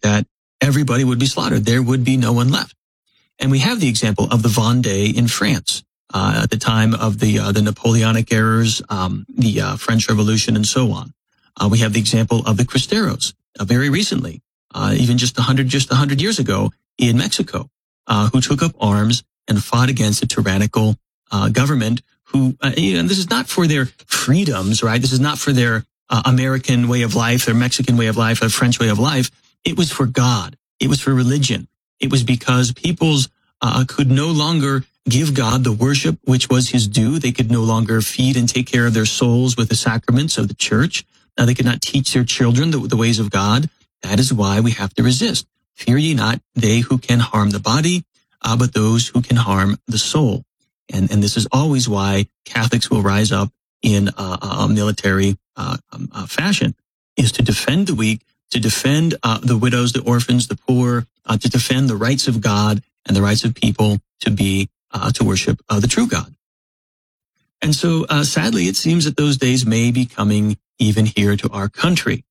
that everybody would be slaughtered. There would be no one left. And we have the example of the Vendée in France, at the time of the Napoleonic eras, the French Revolution, and so on. We have the example of the Cristeros, very recently, even just 100 years ago in Mexico, who took up arms and fought against a tyrannical government who, and this is not for their freedoms, right? This is not for their American way of life, their Mexican way of life, their French way of life. It was for God. It was for religion. It was because peoples could no longer give God the worship which was his due. They could no longer feed and take care of their souls with the sacraments of the church. They could not teach their children the ways of God. That is why we have to resist. Fear ye not they who can harm the body, but those who can harm the soul. And this is always why Catholics will rise up in a military fashion, is to defend the weak, to defend the widows, the orphans, the poor, to defend the rights of God and the rights of people to worship the true God. And so, sadly, it seems that those days may be coming even here to our country.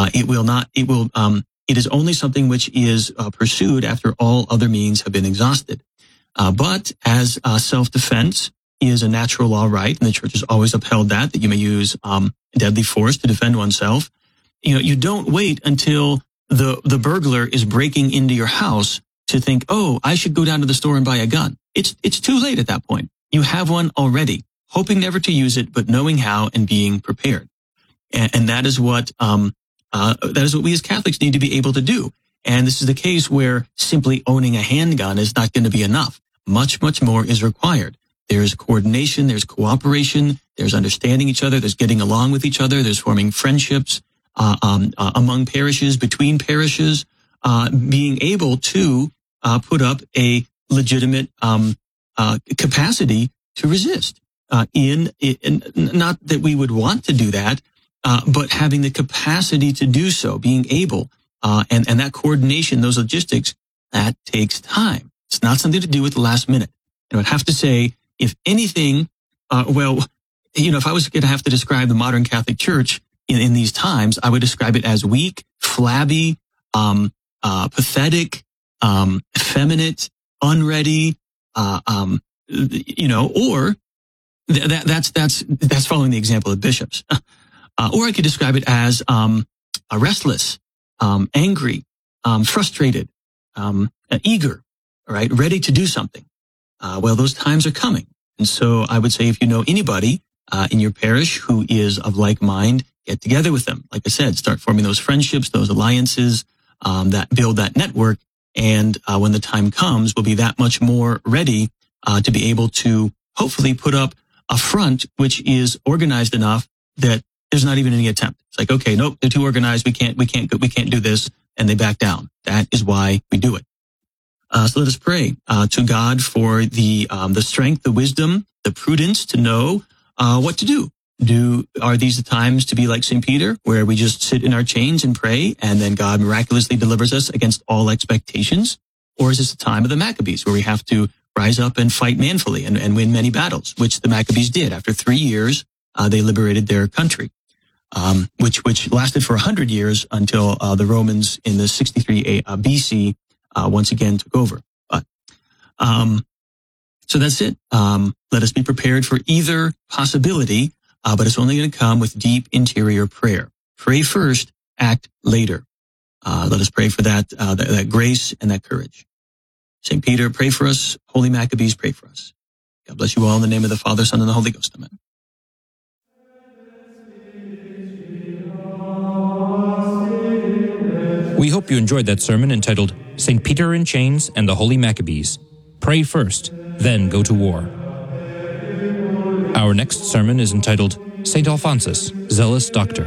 It is only something which is pursued after all other means have been exhausted. But as self-defense is a natural law right, and the church has always upheld that you may use deadly force to defend oneself. You don't wait until the burglar is breaking into your house to think, oh, I should go down to the store and buy a gun. It's too late at that point. You have one already, hoping never to use it, but knowing how and being prepared. And that is what we as Catholics need to be able to do. And this is the case where simply owning a handgun is not going to be enough. Much, much more is required. There's coordination, there's cooperation, there's understanding each other, there's getting along with each other, there's forming friendships among parishes, between parishes, being able to put up a legitimate capacity to resist. In not that we would want to do that, but having the capacity to do so, being able, and that coordination, those logistics, that takes time. It's not something to do with the last minute. And I would have to say, if anything, if I was going to have to describe the modern Catholic Church in these times, I would describe it as weak, flabby, pathetic, effeminate, unready, or that's following the example of bishops. Or I could describe it as restless, angry, frustrated, eager, right, ready to do something. Those times are coming. And so I would say if you know anybody in your parish who is of like mind, get together with them. Like I said, start forming those friendships, those alliances, that build that network. And when the time comes, we'll be that much more ready to be able to hopefully put up a front which is organized enough that there's not even any attempt. It's like, okay, nope, they're too organized. We can't do this. And they back down. That is why we do it. So let us pray to God for the strength, the wisdom, the prudence to know what to do. Are these the times to be like St. Peter, where we just sit in our chains and pray, and then God miraculously delivers us against all expectations? Or is this the time of the Maccabees, where we have to rise up and fight manfully and win many battles, which the Maccabees did? After 3 years, they liberated their country, which lasted for 100 years until the Romans in the 63 BC once again took over. But so that's it. Let us be prepared for either possibility, but it's only going to come with deep interior prayer. Pray first, act later. Let us pray for that grace and that courage. St. Peter, pray for us. Holy Maccabees, pray for us. God bless you all in the name of the Father, Son, and the Holy Ghost. Amen. We hope you enjoyed that sermon entitled St. Peter in Chains and the Holy Maccabees. Pray first, then go to war. Our next sermon is entitled St. Alphonsus, Zealous Doctor.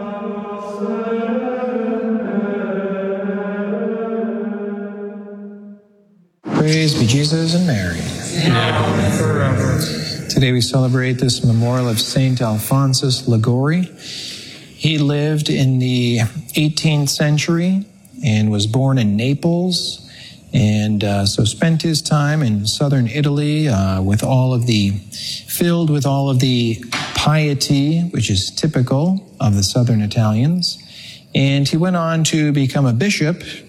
Praise be Jesus and Mary. Now and forever. Today we celebrate this memorial of St. Alphonsus Liguori. He lived in the 18th century and was born in Naples, and so spent his time in southern Italy filled with all of the piety, which is typical of the southern Italians. And he went on to become a bishop